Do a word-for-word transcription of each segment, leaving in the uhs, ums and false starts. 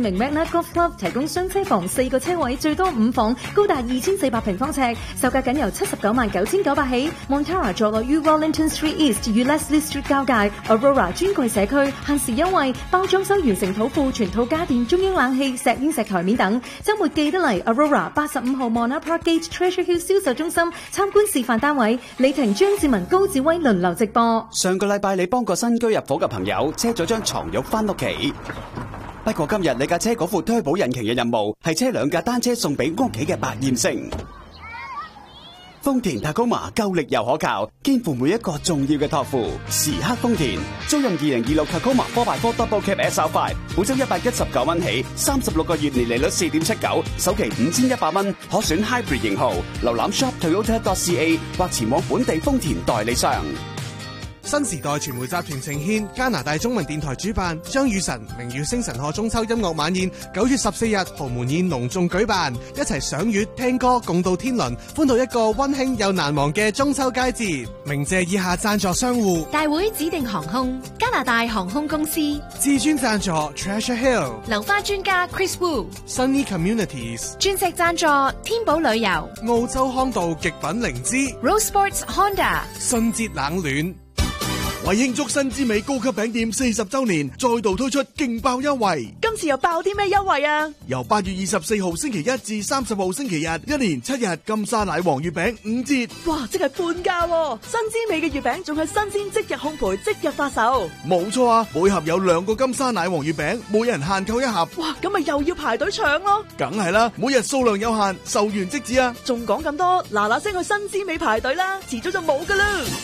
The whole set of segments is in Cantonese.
名 Magna Golf Club 提供雙車房四個車位，最多五房，高達二千四百平方尺，售價僅由七十九萬九千九百起。Montara 坐落於 Wellington Street East 與 Leslie Street 交界 ，Aurora 專櫃社區，限時優惠，包裝修完成土庫，全套家電、中央冷氣、石英石台面等。週末記得嚟 Aurora 八十五號 Mona Park Gate Treasure Hill 銷售中心參觀示範單位，李婷、張志文、高志威輪流直播。 上個禮拜你幫個新居入伙嘅朋友車咗張床褥返屋企，不過今日你架車嗰副推保引擎嘅任務係車兩架單車送俾屋企嘅百厭星。豐田 Tacoma 夠力又可靠，肩負每一個重要嘅託付。時刻豐田，租用二零二六 Tacoma four by four Double Cab S R five， 每周一百一十九蚊起，三十六個月年利率四點七九，首期五千一百蚊，可選 Hybrid 型號。瀏覽 shop toyota dot c a 或前往本地豐田代理商。 新時代傳媒集團呈獻加拿大中文電台主辦張雨晨明月星辰賀中秋音樂晚宴，九月十四日豪門宴隆重舉辦，一齊賞月聽歌共度天倫，歡度一個溫馨又難忘嘅中秋佳節。鳴謝以下贊助商戶： 大會指定航空、加拿大航空公司、 至尊贊助 Treasure Hill、 流花專家 Chris Wu、 Sunny Communities、 鑽石贊助天寶旅遊、 澳洲康道極品靈芝、 Rose Sports Honda、 信捷冷暖。 為慶祝新之美高級餅店四十周年，再度推出勁爆優惠。 今次又爆啲咩優惠啊？ 由八月二十四號星期一至三十號星期日，一連七日金沙奶黃月餅五折。 哇，即係半價喎！新之美嘅月餅仲係新鮮即日烘焙即日發售。 冇錯啊，每盒有兩個金沙奶黃月餅，每人限購一盒。 哇，咁咪又要排隊搶咯？ 梗係啦，每日數量有限，售完即止啊！ 仲講咁多，嗱嗱聲去新之美排隊啦，遲早就冇噶啦。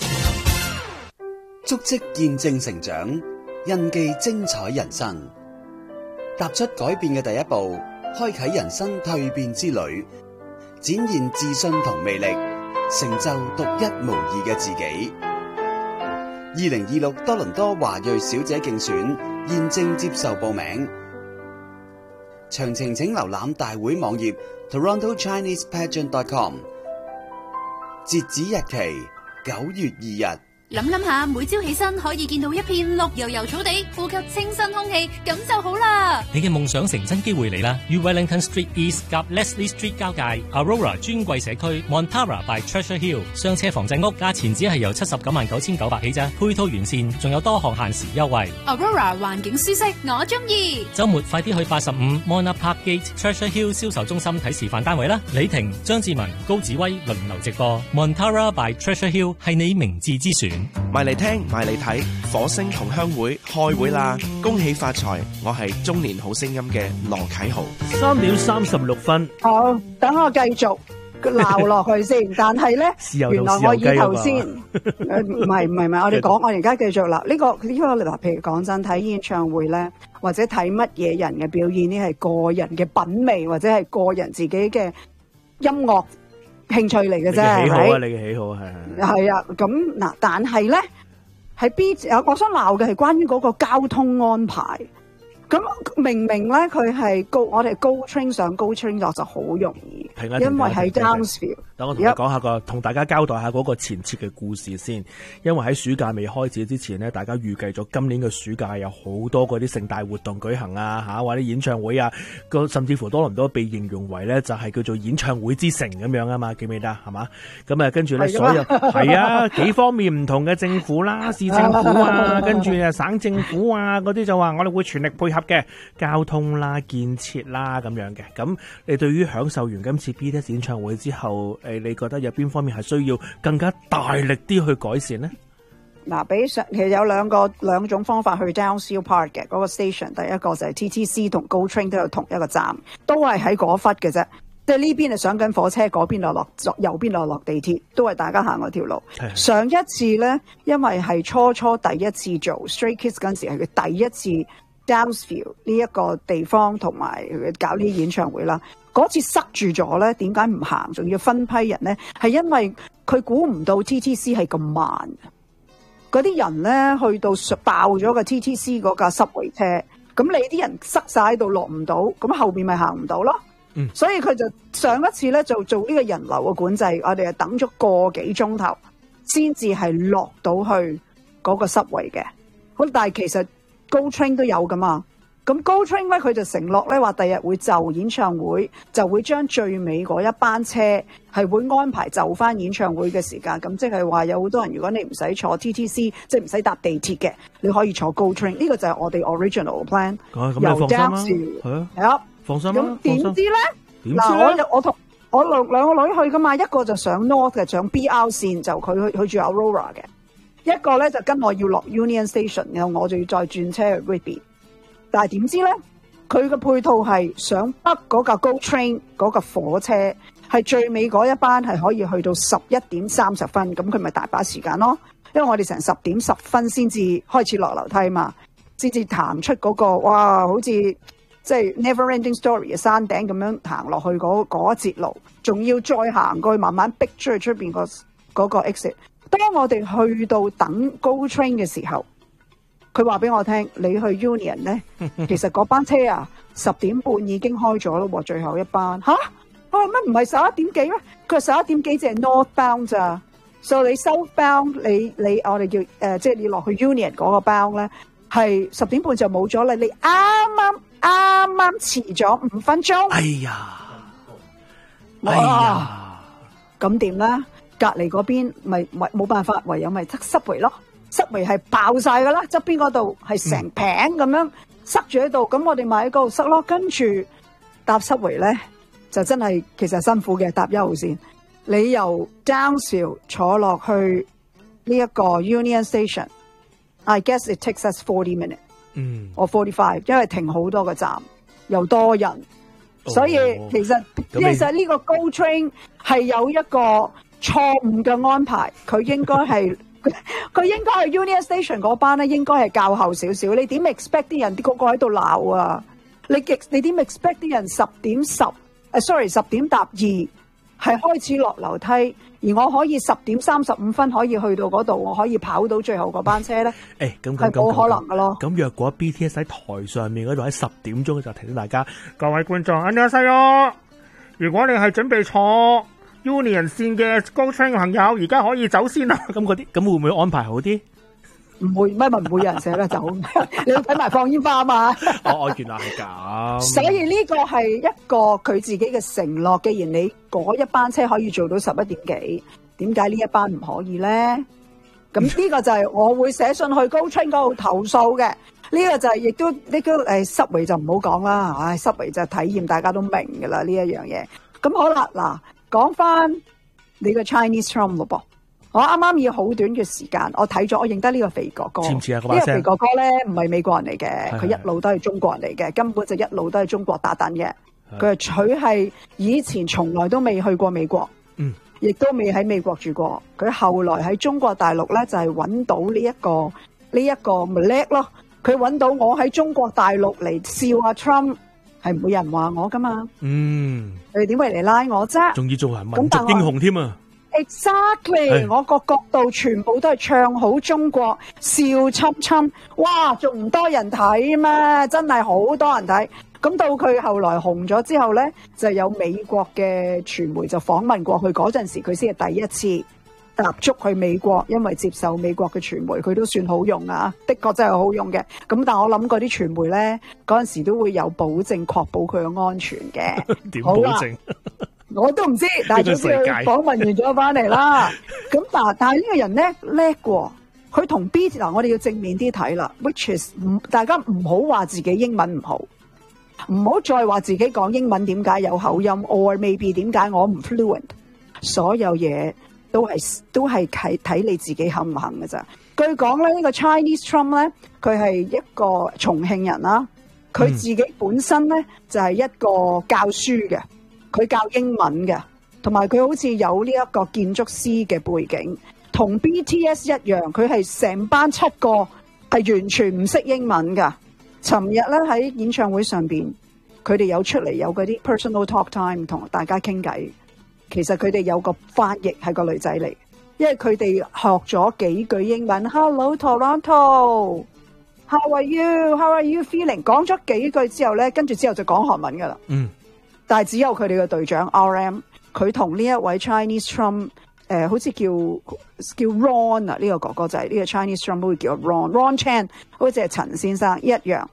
足跡見證成長，印記精彩人生。踏出改變嘅第一步，開啟人生蛻變之旅，展現自信同魅力，成就獨一無二嘅自己。二零二六多倫多華裔小姐競選現正接受報名，詳情請瀏覽大會網頁 toronto chinese pageant dot com。截止日期九月二日。 諗諗下，每朝起身可以見到一片綠油油草地，呼吸清新空氣，咁就好啦。 你嘅夢想成真機會嚟啦！於 Wellington Street East 及 Leslie Street 交界 ，Aurora 專櫃社區 Montara by Treasure Hill 雙車房仔屋，價錢只係由七十九萬九千九百起咋，配套完善，仲有多項限時優惠。 Aurora 環境舒適，我中意。 週末快啲去八十五 Mona Park Gate Treasure Hill 銷售中心睇示範單位啦！李婷、張志文、高子威輪流直播 Montara by Treasure Hill 係你明智之選。 埋嚟聽，埋嚟睇，火星同鄉會開會啦！恭喜發財，我係中年好聲音嘅羅啟豪。 三點三十六分。 好，等我繼續鬧落去先。但係咧，原來我以頭先，唔係唔係唔係，我哋講，我而家繼續啦。呢、這個呢個嗱，譬如講真，睇演唱會咧，或者睇乜嘢人嘅表演，呢係個人嘅品味，或者係個人自己嘅音樂興趣嚟嘅啫，係喜好啊，你嘅喜好係係係啊，咁嗱，但係咧喺 B， 我想鬧嘅係關於嗰個交通安排。咁明明咧佢係高，我哋高 train 上高 train 落就好容易， 停啦， 因為喺 Downsville。 等我同你講下個，同大家交代下嗰個前設嘅故事先。因為喺暑假未開始之前咧，大家預計咗今年嘅暑假有好多嗰啲盛大活動舉行啊，嚇或者演唱會啊，個甚至乎多倫多被形容為咧就係叫做演唱會之城咁樣啊嘛，記唔記得係嘛？咁啊跟住咧所有係啊幾方面唔同嘅政府啦，市政府啊，跟住啊省政府啊嗰啲就話我哋會全力配合嘅交通啦、建設啦咁樣嘅。咁你對於享受完今次 B T S 演唱會之後，誒你覺得有邊方面係需要更加大力啲去改善呢？ 嗱，比上其實有兩個兩種方法去 Downsville Park 嘅嗰個 station， 第一個就係 T T C 同 GO Train 都有同一個站，都係喺嗰忽嘅啫。即係呢邊係上緊火車，嗰邊就落右邊就落地鐵，都係大家行嗰條路。上一次咧，因為係初初第一次做 Stray Kids 嗰陣時，係佢第一次 Downsville 呢一個地方同埋搞呢啲演唱會啦。嗰次塞住咗咧，點解唔行？仲要分批人咧？係因為佢估唔到 T T C 係咁慢。嗰啲人咧去到爆咗個 T T C 嗰架subway車，咁你啲人塞晒喺度落唔到，咁後邊咪行唔到咯。嗯，所以佢就上一次咧就做呢個人流嘅管制，我哋係等咗個幾鐘頭先至係落到去嗰個subway嘅。好，但係其實GO Train都有噶嘛。 咁 Go Train 咧，佢就承諾咧話，第日會就演唱會，就會將最尾嗰一班車係會安排就翻演唱會嘅時間。咁即係話有好多人，如果你唔使坐 T T C，即係唔使搭地鐵嘅，你可以坐 Go Train。呢個就係我哋 original plan。 咁你放心啦，係啊，放心啦。 咁點知咧？嗱，我我同我兩兩個女去噶嘛，一個就上 North 嘅，上 B R 線，就佢去去住 Aurora 嘅；一個咧就跟我要落 Union Station，然後我就要再轉車去 Whitby。但係點知咧，佢嘅配套係上北嗰架 Go Train 嗰架火車，係最尾嗰一班係可以去到十一點三十分，咁佢咪大把時間咯。因為我哋成十點十分先至開始落樓梯嘛，先至彈出嗰個哇，好似即係 Never-ending story 嘅山頂咁樣行落去嗰嗰一節路，仲要再行過去，慢慢逼出去出邊個嗰個 exit。當我哋去到等 Go Train 嘅時候，佢話俾我聽，你去 Union 咧，其實嗰班車啊，十點半已經開咗咯喎，最後一班吓？我話乜唔係十一點幾咩？佢話十一點幾只係 northbound 咋，所以你 southbound 你你我哋叫誒、呃，即係你落去 Union 嗰個 bound 咧，係十點半就冇咗啦。你啱啱啱啱遲咗五分鐘。 哎呀，哎呀， 咁點咧？隔離嗰邊咪咪冇辦法，唯有咪塞濕圍咯。塞圍係爆晒噶啦，側邊嗰度係成坪咁樣塞住喺度，咁我哋咪喺嗰度塞咯。跟住搭塞圍咧，就真係其實辛苦嘅，搭一號線。你由 Downsville 坐落去呢一個 Union Station，I guess it takes us forty minutes，嗯，or forty-five，因為停好多個站，又多人，哦、所以其實其實呢個 Go Train 係有一個錯誤嘅安排，佢應該係。佢應該係 Union Station 嗰班咧，應該係較後少少。你點 expect 啲人啲個個喺度鬧啊？你你點 expect 啲人十點十？誒，sorry， 十點搭二係開始落樓梯，而我可以十點三十五分可以去到嗰度，我可以跑到最後嗰班車咧？誒，咁係冇可能噶咯。 咁若果 B T S 喺台上面嗰度喺十點鐘就提醒大家，各位觀眾，안녕하세요，如果你係準備坐Union 線嘅 Go Train 嘅朋友，而家可以走先啦。咁嗰啲，咁會唔會安排好啲？ 唔會，乜咪唔會有人捨得走？你要睇埋放煙花啊嘛。 哦哦，原來係咁。 所以呢個係一個佢自己嘅承諾。既然你嗰一班車可以做到十一點幾，點解呢一班唔可以咧？咁呢個就係我會寫信去 Go Train 嗰度投訴嘅。呢個就係亦都呢個誒濕圍就唔好講啦。唉，濕圍就體驗大家都明㗎啦呢一樣嘢。咁好啦，嗱。講翻你個 Chinese Drum 咯噃，我啱啱以好短嘅時間，我睇咗，我認得呢個肥哥哥。似唔似啊？呢個肥哥哥咧，唔係美國人嚟嘅，佢一路都係中國人嚟嘅，根本就一路都係中國打躉嘅。佢係佢係以前從來都未去過美國，嗯，亦都未喺美國住過。佢後來喺中國大陸咧，就係、是、揾到呢、這、一個呢一、這個咪叻咯。佢揾到我喺中國大陸嚟笑阿 Trump。係唔會有人話我噶嘛？嗯，你哋點會嚟拉我啫？ 仲要做係民族英雄添啊 ！Exactly，我個角度全部都係唱好中國，笑侵侵，哇，仲唔多人睇咩？真係好多人睇。咁到佢後來紅咗之後咧，就有美國嘅傳媒就訪問過佢，嗰陣時佢先係第一次踏足去美國，因為接受美國嘅傳媒，佢都算好用啊，的確真係好用嘅。咁但係我諗嗰啲傳媒咧，嗰陣時都會有保證，確保佢嘅安全嘅。點保證？我都唔知，但係總之佢訪問完咗翻嚟啦。咁嗱，但係呢個人咧叻過，佢同 B 嗱，我哋要正面啲睇啦。Which is 唔，大家唔好話自己英文唔好，唔好再話自己講英文點解有口音 ，or maybe 點解我唔 fluent。所有嘢。都係都係睇睇你自己肯唔肯嘅咋。據講咧，呢個 Chinese Trump 咧，佢係一個重慶人啦。佢自己本身咧就係一個教書嘅，佢教英文嘅，同埋佢好似有呢一個建築師嘅背景，同 B T S 一樣，佢係成班七個係完全唔識英文噶。尋日咧喺演唱會上邊，佢哋有出嚟有嗰啲 personal talk time 同大家傾偈。其實佢哋有個翻譯係個女仔嚟，因為佢哋學咗幾句英文 ，Hello Toronto，How are you？How are you feeling？ 講咗幾句之後咧，跟住之後就講韓文噶啦。嗯，但係只有佢哋嘅隊長 R M， 佢同呢一位 Chinese Trump，誒、呃，好似叫叫 Ron 啊，呢、這個哥哥就係呢個 Chinese Trump 會叫 Ron，Ron Chan，好似係陳先生一樣。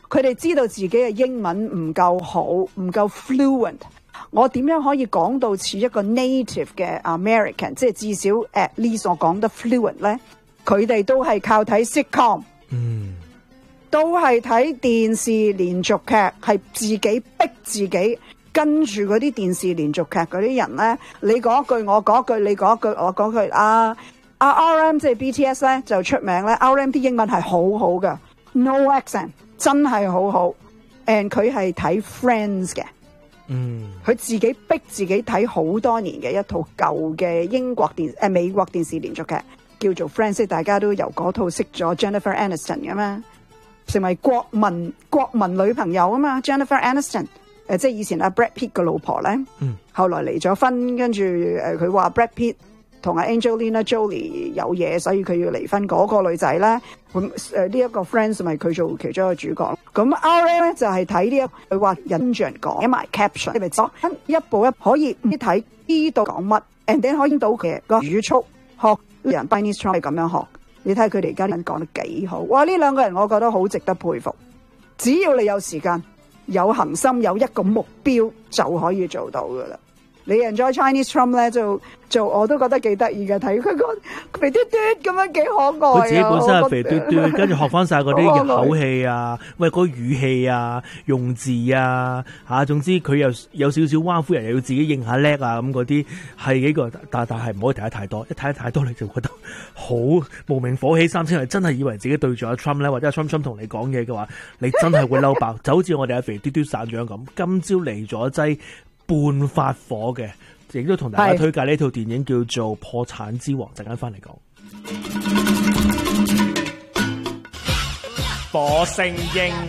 佢哋知道自己嘅英文唔夠好，唔夠 fluent。我點樣可以講到似一個 native 嘅 American， 即係至少 at least 我講得 fluent 咧？佢哋都係靠睇 sitcom，嗯，都係睇電視連續劇，係自己逼自己跟住嗰啲電視連續劇嗰啲人咧，你講一句我講一句，你講一句我講句啊。啊 R M 即係 B T S 咧就出名咧 ，R M 啲英文係好好嘅 ，no accent 真係好好 ，and 佢係睇 Friends 嘅，嗯，佢自己逼自己睇好多年嘅一套舊嘅英國電誒、呃、美國電視連續劇叫做 Friends， 大家都由嗰套識咗 Jennifer Aniston 嘅嘛，成為國民國民女朋友啊嘛 ，Jennifer Aniston 誒、呃、即係以前阿 Brad Pitt 嘅老婆咧，嗯，後來離咗婚，跟住誒佢話 Brad Pitt。同阿 Angelina Jolie 有嘢，所以佢要離婚。嗰、那個女仔咧，咁誒呢一個 Friends 咪佢做其中一個主角。咁 R M 咧就係睇呢一佢話引住人講，埋 caption， 你咪知一步一可以唔睇呢度講乜 ，and then 可以到嘅個語速學人 Chinese Trump 係咁樣學。你睇下佢哋而家啲人講得幾好。哇！呢兩個人我覺得好值得佩服。只要你有時間、有恒心、有一個目標，就可以做到噶啦。你 enjoy Chinese Trump 咧，就就我都覺得幾得意嘅，睇佢個肥嘟嘟咁樣幾可愛啊！ 佢自己本身係肥嘟嘟，跟住學翻晒嗰啲口氣啊，喂嗰、那個、語氣啊、用字啊嚇，總之佢又有少少彎夫人，又要自己認下叻啊咁嗰啲，係幾個，但但係唔可以睇得太多，一睇得太多你就覺得好無名火起三千，係真係以為自己對住阿 Trump 咧，或者阿 Trump Trump 同你講嘢嘅話，你真係會嬲爆，就好似我哋阿肥嘟嘟散長咁，今朝嚟咗劑半發火嘅，亦都同大家推介呢套電影叫做《破產之王》，陣間翻嚟講。 火星英